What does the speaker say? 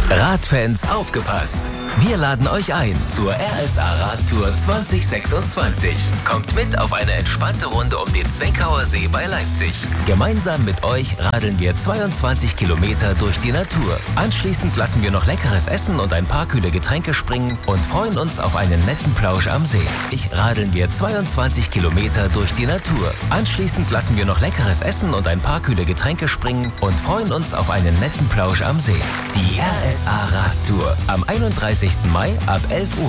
Radfans aufgepasst! Wir laden euch ein zur RSA Radtour 2026. Kommt mit auf eine entspannte Runde um den Zweckauer See bei Leipzig. Gemeinsam mit euch radeln wir 22 Kilometer durch die Natur. Anschließend lassen wir noch leckeres Essen und ein paar kühle Getränke springen und freuen uns auf einen netten Plausch am See. Radeln wir 22 Kilometer durch die Natur. Anschließend lassen wir noch leckeres Essen und ein paar kühle Getränke springen und freuen uns auf einen netten Plausch am See. Die RSA Radtour am 31. Mai ab 11 Uhr.